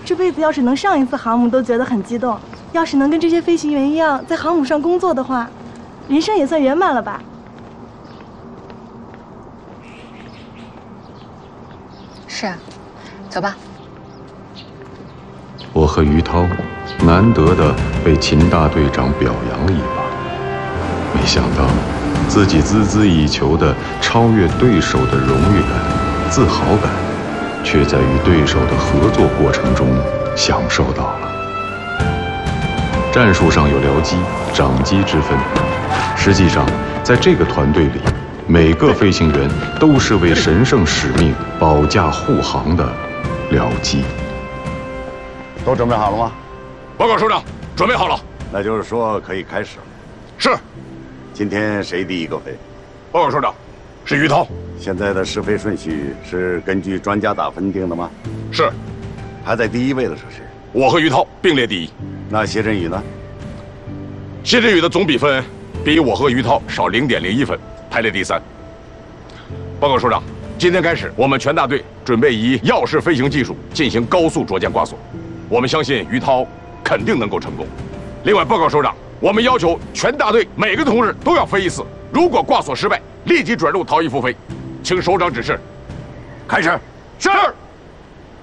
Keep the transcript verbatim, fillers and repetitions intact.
这辈子要是能上一次航母，都觉得很激动。要是能跟这些飞行员一样在航母上工作的话，人生也算圆满了吧。 是啊，走吧。 我和于涛难得的被秦大队长表扬了一把，没想到自己孜孜以求的超越对手的荣誉感、自豪感，却在与对手的合作过程中享受到了。战术上有僚机、长机之分，实际上在这个团队里，每个飞行员都是为神圣使命保驾护航的僚机。 都准备好了吗？ 报告首长，准备好了。 那就是说可以开始了。 是。 今天谁第一个飞？ 报告首长，是于涛。 现在的试飞顺序是根据专家打分定的吗？ 是。 排在第一位的是谁？ 我和于涛并列第一。 那谢振宇呢？ 谢振宇的总比分比我和于涛少零点零一分，排列第三。报告首长，今天开始，我们全大队准备以耀式飞行技术进行高速着舰挂锁。我们相信于涛肯定能够成功。另外，报告首长，我们要求全大队每个同志都要飞一次，如果挂锁失败，立即转入逃逸复飞。请首长指示。 开始。 是。